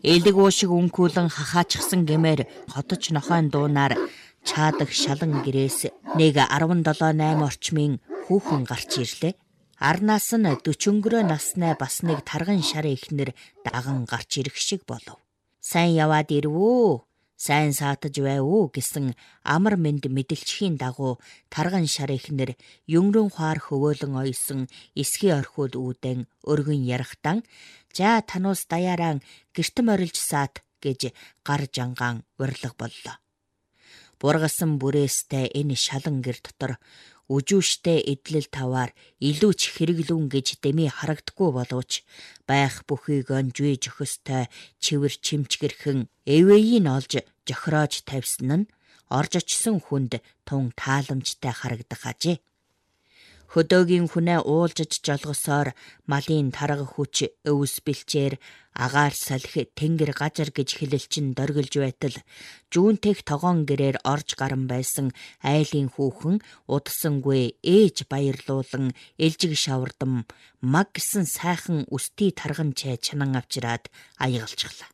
Элэг уушиг үнкүүлэн хахаачихсан гэмээр хотож нохойн дуунаар чаадаг шалан гэрээс нэг 17-8 орчмын хүүхэн гарч ирлээ. Арнаас нь 40 насны бас нэг тарган шар ихнэр даган гарч ирэх шиг болов. Сайн яваад ирвүү, сайн саатаж байв уу гэсэн амар мэнд мэдэлчхийн дагуу тарган шар ихнэр юнгрын хуар хөвөөлөн ойсон эсхий орхиул үүдэн өргөн ярахтан за тануус даяараа гэртэн орилж саат гэж гар жангаан урилга боллоо. Бургасан бүрээстэй энэ шалан гэр дотор үжүүштэй эдлэл таваар илүү ч хэрэглүүн гэж дэми харагдахгүй боловч байх бүхийг онжгүй жөхөстэй чивэр чимчгэрхэн эвэйн олж жохроож тавьсан нь орж очсон хүнд тун тааламжтай харагдах ажээ. Хөдөөгийн хүнээ уулжж жолгосоор малын тарга хүч өвс бэлчээр агаар салхи тэнгэр гажар гэж хэлэлчин дөргилж байтал жүүнтэх тогоон гэрээр орж гарan байсан айлын хүүхэн удсангүй ээж баярлуулан элжиг шавардам маг гэсэн сайхан үсти тарган чэ чанан авчираад аягалчихлаа.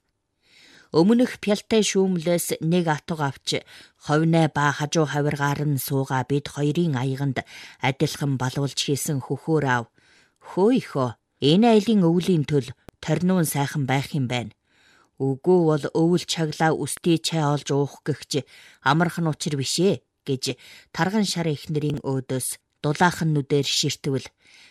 Өмнөх пялтай шүүмлээс нэг атуг авч ховноо ба хажуу хавиргаар нь суугаа бид хоёрын аяганд адилхан балуулж хийсэн хөхөөр ав. Хөөе, энэ айлын өвлийн төл торнуун сайхан байх юм байна. Үгүй бол өвөл чаглаа үсти чай олж уух гэгч амархан учир бишээ гэж тарган шар ихнэрийн өөдөөс дулаахан нүдээр ширтвэл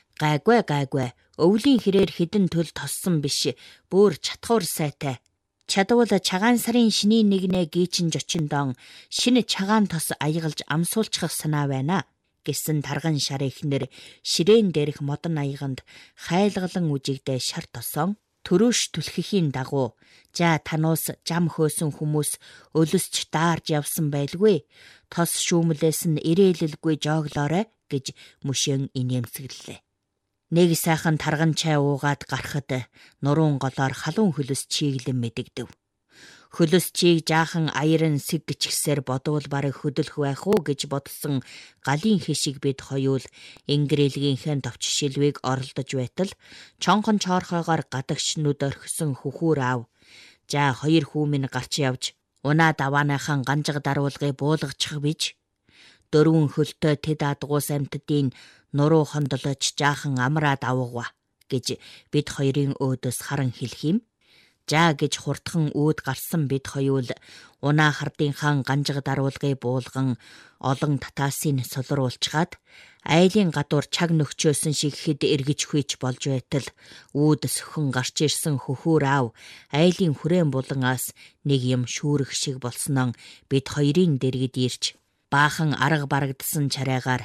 гайгүй өвлийн хэрээр хідэн төл тоссон биш бүр чатхуур сайтай. Чадвал чагаан сарын шинийн нэгнээ гийчин жочиндон шинэ чагаан тос аягалж амсуулчих санаа байна гэсэн тарган шар ихнэр ширээн дээрх модон аяганд хайлгалан үжигдээ шар тосон төрөөш түлхэхийн дагуу за тануус жам хөөсөн хүмүүс өлөсч даарж явсан байлгүй тос шүүмлээс нь ирээлэлгүй жооглоорой гэж мөшөн инээмсэглэлээ. Нэг сайхан тарган чай уугаад гарахад нуруун голоор халуун хөлөс чиглэн мэдэгдэв. Хөлөс чийг жаахан аярн сэг гिचгсээр бодвол бараг хөдөлөх байх уу гэж бодсон галын хишиг бид хоёул ингэрэлгийнхээ товч шилвийг оролдож байтал чонхон чоорхойгоор гадагш нүд орхисон хөхүүр аав. За хоёр хүү минь гарч явж унаа давааныхан ганжиг даруулгыг буулгачих бич. Дөрвөн хөлтөө тэд адгуус амьтдын нуруу хондолож жаахан амраад авгва гэж бид хоёрын өөдөөс харан хэлэх юм. За гэж хурдхан үүд гарсан бид хоёул унаа хардынхаа ганжиг даруулгыг буулган олон татаасын солируулчгаад айлын гадуур чаг нөхчөөсөн шиг хэд эргэж хүйч болж байтал үүд сөхөн гарч ирсэн хөхүүр аав айлын хүрээн булангаас нэг юм шүүрэх шиг болсноо бид хоёрын дэргэд ирж баахан арга барагдсан чарайгаар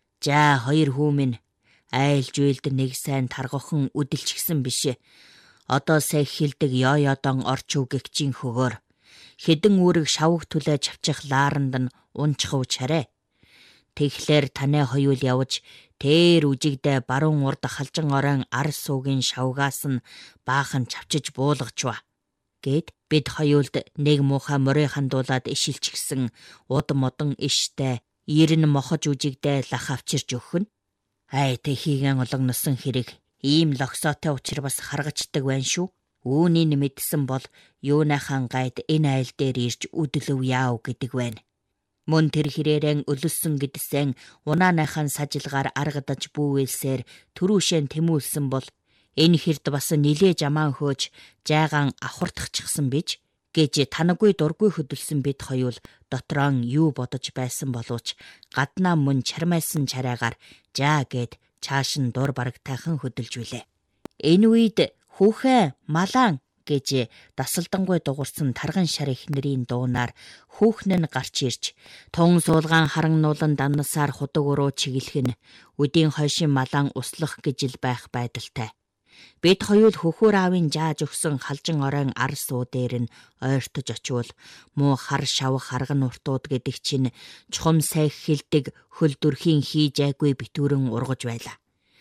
за хоёр хүү минь айл жуйлд нэг сайн таргохон үдэлчихсэн биш. Одоо сая хилдэг ёёдон орчуу гэгчийн хөгөөр хэдэн үүрэг шавг түлээ чавчих лааранд нь унчхав чарэ. Тэгэхээр танай хоёул явж тэр үжигдээ баруун урд халжин орон ар суугийн шавгаас нь баахан чавчиж буулгачва гэд бид хоёулд нэг муухай морой хандуулаад ишилчихсэн уд модон иштэй ирэн мохож үжигдээ лах авчирч өгөх нь. Ай тэхийгэн ологносон хэрэг ийм логсоотой учир бас харгачдаг байна шүү. Үүнийг мэдсэн бол юунайхан гайд энэ айл дээр ирж үдлөв яав гэдэг байна. Мөн тэр хэрээрэн өлөссөн гэдсэн унааныхан сажилгаар аргадаж бүүвэлсээр төрүүшэн тэмүүлсэн бол энэ хэрд бас нилээж амаан хөөж жайгаан авхартчихсан бич гэж танаггүй дургүй хөдөлсөн бид хоёул дотроон юу бодож байсан боловч гаднаа мөн чармайсан чарайгаар жаа гэд чааш нь дур барагтайхан хөдөлж билээ. Энэ үед хүүхэн малаан гэж дасалдангуй дуурсан тарган шар ихнэрийн дуунаар хүүхэн нь гарч ирж тун суулгаан харангнуулан даннасаар худаг уруу чиглэх нь үдийн хойшин малаан услах гэж л байх байдалтай. Бид хоёул хөхөр аавын жааж өгсөн халжин орон ар суу дээр нь ойртож очивол муу хар шавх харган уртууд гэдэг чинь чухам сайх хилдэг хөл дүрхийн хийжайгүй битүүрэн ургаж байлаа.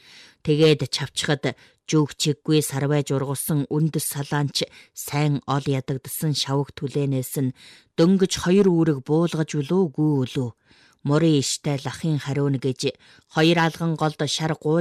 Тэгээд чавчхад жүгчиггүй сарвайж ургуулсан үндэс салаанч сайн ол ядагдсан шавх түлээнээс нь дөнгөж хоёр үүрэг буулгаж үлөөгүй үлөө. Морин иштэй лахын хариун гэж хоёр алган голд шар гуул